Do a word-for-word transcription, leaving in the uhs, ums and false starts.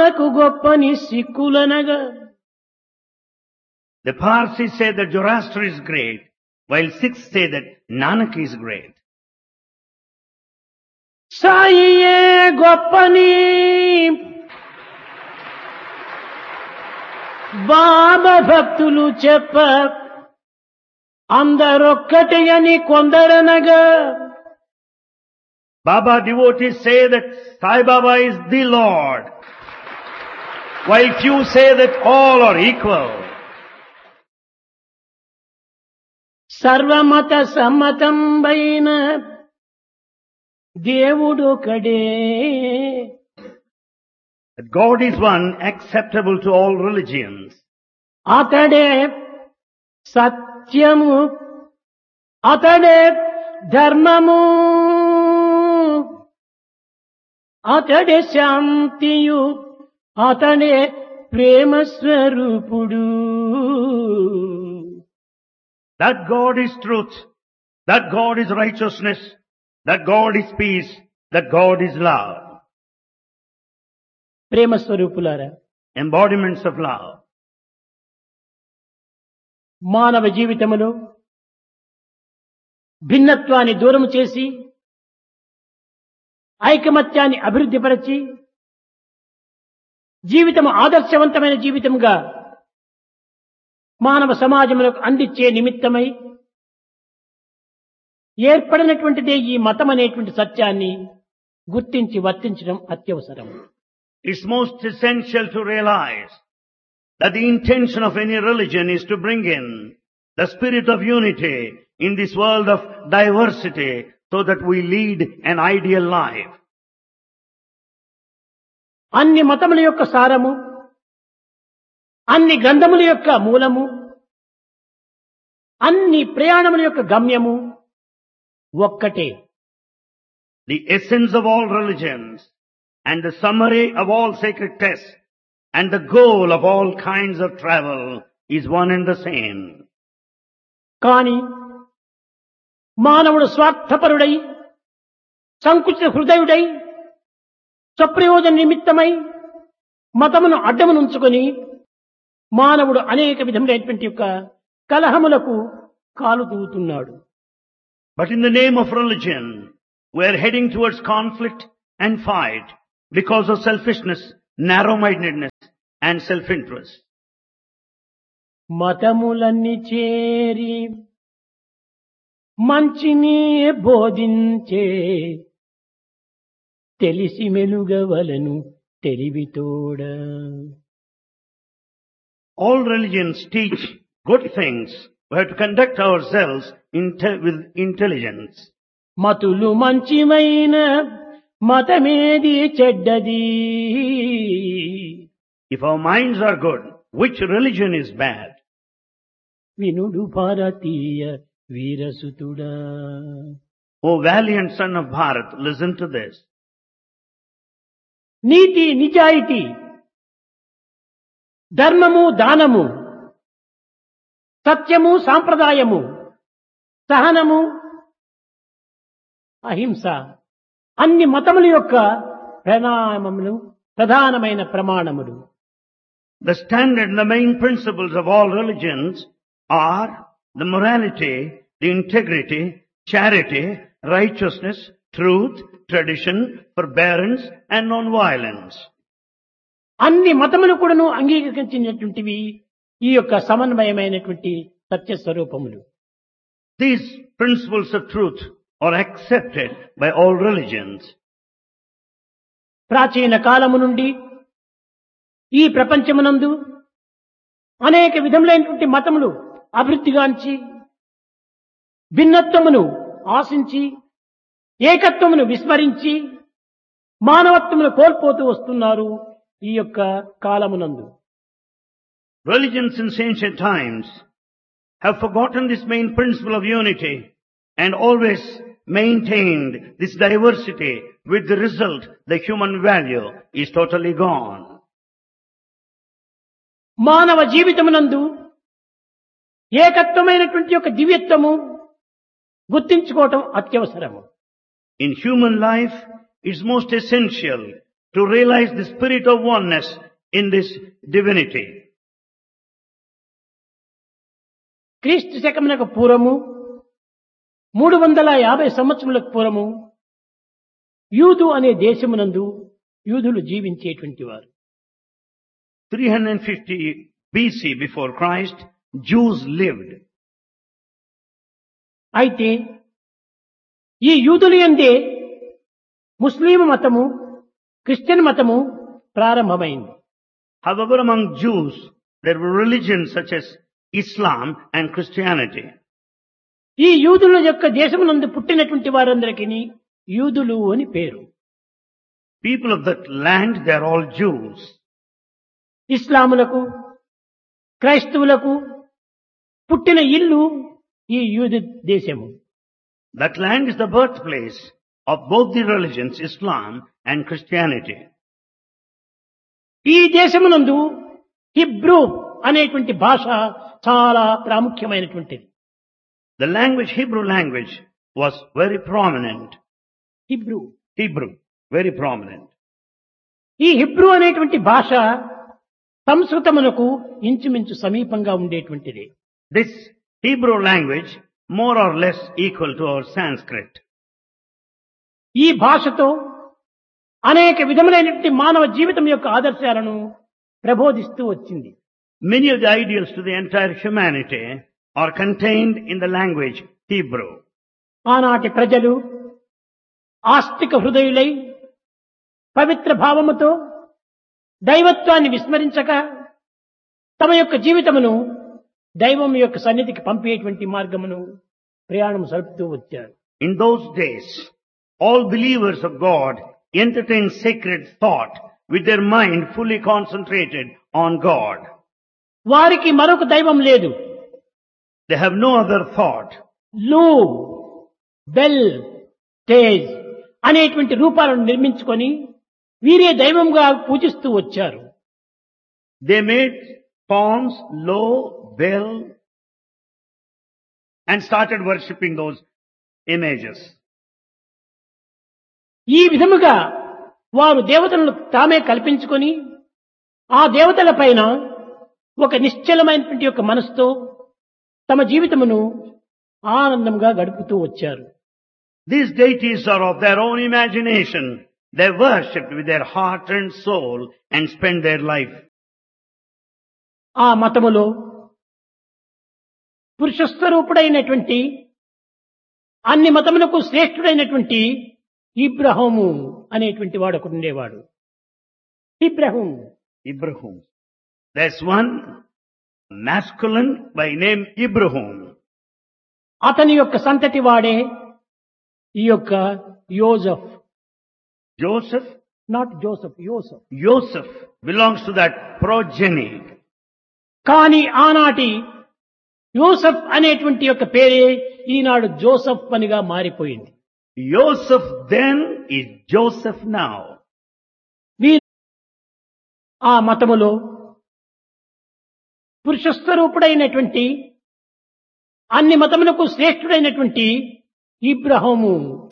నానకు గొప్పని సిక్కులనగా The Parsis say that Zoroaster is great, while Sikhs say that Nanak is great. సాయియే గొప్పని బాబా భక్తులు చెప్ప అందరొక్కటి అని కొందరనగా Baba devotees say that Sai Baba is the Lord, while few say that all are equal. సర్వమత సమ్మతం పైన దేవుడు కడే That God is one acceptable to all religions. అతడే సత్యము అతడే ధర్మము అతడే శాంతియు అతడే ప్రేమ స్వరూపుడు That God is truth, that God is righteousness, that God is peace, that God is love. ప్రేమ స్వరూపులారా, Embodiments of love. మానవ జీవితములో భిన్నత్వాన్ని దూరం చేసి ఐకమత్యాన్ని అభివృద్ధిపరచి జీవితం ఆదర్శవంతమైన జీవితంగా మానవ సమాజములకు అందించే నిమిత్తమై ఏర్పడినటువంటిదే ఈ మతం అనేటువంటి సత్యాన్ని గుర్తించి వర్తించడం అత్యవసరం. It's most essential to realize that the intention of any religion is to bring in the spirit of unity in this world of diversity so that we lead an ideal life. అన్ని మతముల యొక్క సారము, అన్ని గ్రంథముల యొక్క మూలము, అన్ని ప్రయాణముల యొక్క గమ్యము ఒక్కటే. The essence of all religions and the summary of all sacred texts and the goal of all kinds of travel is one and the same. కాని మానవుడు స్వార్థపరుడై సంకుచిత హృదయుడై స్వప్రయోజన నిమిత్తమై మతమును అడ్డమునుంచుకొని మానవుడు అనేక విధములైనటువంటి యొక్క కలహములకు కాలు దూవుతున్నాడు. But in the name of religion, we are heading towards conflict and fight because of selfishness, narrow-mindedness and self-interest. మతములన్నీ చేరి మంచిని బోధించే తెలిసి మెలుగవలను తెలివితోడ. All religions teach good things. We have to conduct ourselves inte- with intelligence. మతులు మంచివైన మతమేది చెడ్డది. If our minds are good, which religion is bad? వినుడు భారతీయ వీరసుతుడా. O valiant son of Bharat, listen to this. నీతి నిజాయితీ, ధర్మము దానము, సత్యము సాంప్రదాయము, సహనము అహింస అన్ని మతముల యొక్క ప్రణామములు ప్రధానమైన ప్రమాణములు. The standard and the main principles of all religions are the morality, the integrity, charity, righteousness, truth, tradition, forbearance and non-violence. అన్ని మతములు కూడాను అంగీకరించినటువంటివి ఈ యొక్క సమన్వయమైనటువంటి సత్య స్వరూపములు. These principles of truth are accepted by all religions. ప్రాచీన కాలము నుండి ఈ ప్రపంచమునందు అనేక విధములైనటువంటి మతములు అభివృద్ధిగాంచి భిన్నత్వమును ఆశించి ఏకత్వమును విస్మరించి మానవత్వమును కోల్పోతూ వస్తున్నారు ఈ యొక్క కాలమునందు. Religions in ancient times have forgotten this main principle of unity and always maintained this diversity, with the result the human value is totally gone. మానవ జీవితమునందు ఏకత్వమైనటువంటి యొక్క దివ్యత్వము గుర్తించుకోవటం అత్యవసరము. In human life, it's most essential to realize the spirit of oneness in this divinity. క్రీస్తు శకమునకు పూర్వము మూడు వందల యాభై సంవత్సరములకు పూర్వము యూదు అనే దేశమునందు యూదులు జీవించేటువంటి వారు. three hundred fifty B C before Christ, Jews lived. అయితే ఈ యూదులు యందే ముస్లిం మతము, క్రిస్టియన్ మతము ప్రారంభమైంది. However, among Jews, there were religions such as Islam and Christianity. ఈ యూదుల యొక్క దేశమునందు పుట్టినటువంటి వారందరికీ యూదులు అని పేరు. People of that land, they are all Jews. ఇస్లాములకు, క్రైస్తవులకు పుట్టిన ఇల్లు ఈ యూదు దేశము. That land is the birthplace of both the religions, Islam and Christianity. ఈ దేశమునందు హిబ్రూ అనేటువంటి భాష చాలా ప్రాముఖ్యమైనటువంటిది. The language, Hebrew language, was very prominent. Hebrew Hebrew, very prominent. ఈ హిబ్రూ అనేటువంటి భాష సంస్కృతమునకు ఇంచుమించు సమీపంగా ఉండేటువంటిది. This Hebrew language, more or less equal to our Sanskrit. ఈ భాషతో అనేక విధములైనటువంటి మానవ జీవితం యొక్క ఆదర్శాలను ప్రబోధిస్తూ వచ్చింది. Many of the ideals to the entire humanity are contained in the language Hebrew. ఆనాటి ప్రజలు ఆస్తిక హృదయులై పవిత్ర భావముతో దైవత్వాన్ని విస్మరించక తమ యొక్క జీవితమును దైవం యొక్క సన్నిధికి పంపేటువంటి మార్గమును ప్రయాణం సలుపుతూ వచ్చారు. In those days, all believers of God entertain sacred thought with their mind fully concentrated on God. వారికి మరొక దైవం లేదు. They have no other thought. లూ, బెల్, తేజ్ అనేటువంటి రూపాలను నిర్మించుకొని వీరే దైవంగా పూజిస్తూ వచ్చారు. They made forms, Lo, Bel, and started worshipping those images. ఈ విధముగా వారు దేవతలను తామే కల్పించుకొని ఆ దేవతల పైన ఒక నిశ్చలమైనటువంటి యొక్క మనసుతో తమ జీవితమును ఆనందంగా గడుపుతూ వచ్చారు. These deities are of their own imagination. They worshipped with their heart and soul and spent their life. ఆ మతములో పురుషస్వరూపుడైనటువంటి అన్ని మతములకు శ్రేష్ఠుడైనటువంటి ఇబ్రాహీము అనేటువంటి వాడు ఒకడు ఉండేవాడు. Ibrahim Ibrahim. There's one masculine by name Ibrahim. అతని యొక్క సంతతి వాడే ఈ యొక్క యోసెఫ్. Joseph, not Joseph, యోసెఫ్. Joseph belongs to that progeny. కానీ ఆనాటి యోసెఫ్ అనేటువంటి యొక్క పేరే ఈనాడు జోసెఫ్ అనిగా మారిపోయింది. Joseph then is Joseph now. వీరు ఆ మతములో పురుషస్వరూపుడైనటువంటి అన్ని మతములకు శ్రేష్ఠుడైనటువంటి ఇబ్రాహీము